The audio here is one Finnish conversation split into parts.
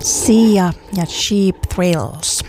Sia ja Cheap Thrills.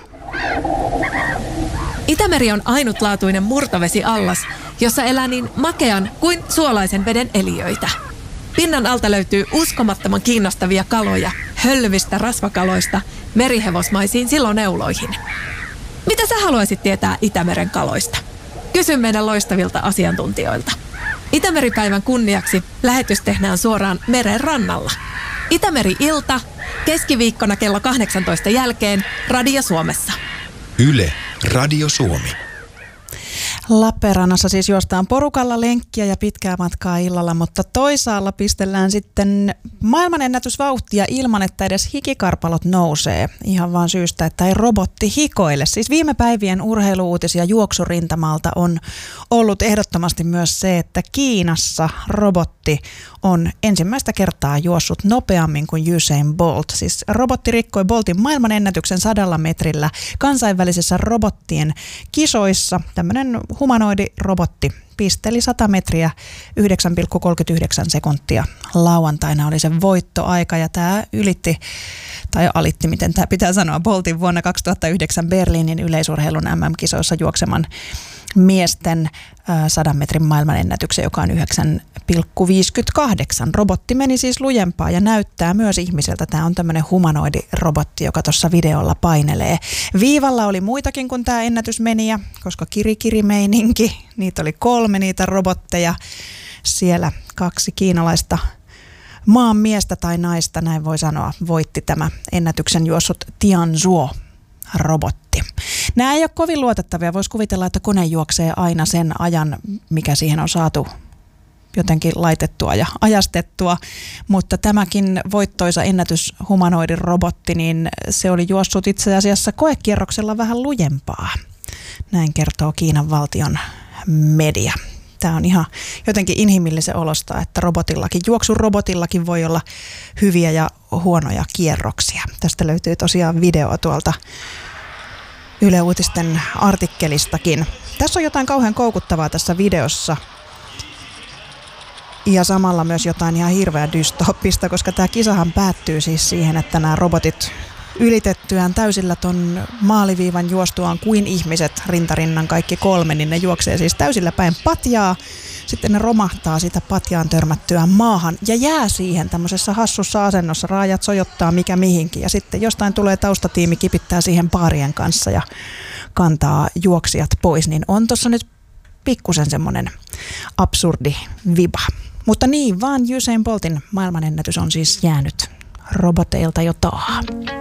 Itämeri on ainutlaatuinen murtovesiallas, jossa elää niin makean kuin suolaisen veden eliöitä. Pinnan alta löytyy uskomattoman kiinnostavia kaloja, hölvistä rasvakaloista merihevosmaisiin siloneuloihin. Mitä sä haluaisit tietää Itämeren kaloista? Kysy meidän loistavilta asiantuntijoilta. Itämeripäivän kunniaksi lähetys tehdään suoraan meren rannalla. Itämeri-ilta, keskiviikkona kello 18 jälkeen Radio Suomessa. Yle, Radio Suomi. Lappeenrannassa siis juostaan porukalla lenkkiä ja pitkää matkaa illalla, mutta toisaalla pistellään sitten maailmanennätysvauhtia ilman, että edes hikikarpalot nousee. Ihan vaan syystä, että ei robotti hikoile. Siis viime päivien urheiluuutisia juoksurintamalta on ollut ehdottomasti myös se, että Kiinassa robotti on ensimmäistä kertaa juossut nopeammin kuin Usain Bolt. Siis robotti rikkoi Boltin maailmanennätyksen 100 metrillä kansainvälisissä robottien kisoissa. Tämmöinen humanoidirobotti pisteli 100 metriä 9,39 sekuntia. Lauantaina oli se voittoaika ja tämä ylitti, tai alitti, miten tämä pitää sanoa, Boltin vuonna 2009 Berliinin yleisurheilun MM-kisoissa juokseman miesten 100 metrin maailmanennätyksen, joka on 9,58. Robotti meni siis lujempaa ja näyttää myös ihmiseltä. Tämä on tämmöinen humanoidirobotti, joka tuossa videolla painelee. Viivalla oli muitakin kuin tämä ennätysmenijä, koska kirikiri-meininki. Niitä oli 3 niitä robotteja. Siellä 2 kiinalaista maan miestä tai naista, näin voi sanoa, voitti tämä ennätyksen juossut Tianzhuo robotti. Nämä ei ole kovin luotettavia. Voisi kuvitella, että kone juoksee aina sen ajan, mikä siihen on saatu jotenkin laitettua ja ajastettua, mutta tämäkin voittoisa ennätyshumanoidin robotti, niin se oli juossut itse asiassa koekierroksella vähän lujempaa. Näin kertoo Kiinan valtion media. Tämä on ihan jotenkin inhimillisen olosta, että juoksurobotillakin voi olla hyviä ja huonoja kierroksia. Tästä löytyy tosiaan video tuolta Yle Uutisten artikkelistakin. Tässä on jotain kauhean koukuttavaa tässä videossa. Ja samalla myös jotain ihan hirveän dystooppista, koska tämä kisahan päättyy siis siihen, että nämä robotit ylitettyään täysillä ton maaliviivan juostuaan kuin ihmiset rintarinnan kaikki 3, niin ne juoksee siis täysillä päin patjaa. Sitten ne romahtaa sitä patjaan törmättyään maahan ja jää siihen tämmöisessä hassussa asennossa. Raajat sojottaa mikä mihinkin ja sitten jostain tulee taustatiimi, kipittää siihen paarien kanssa ja kantaa juoksijat pois. Niin on tuossa nyt pikkusen semmoinen absurdi viba. Mutta niin vaan Usain Boltin maailmanennätys on siis jäänyt roboteilta jo taahan.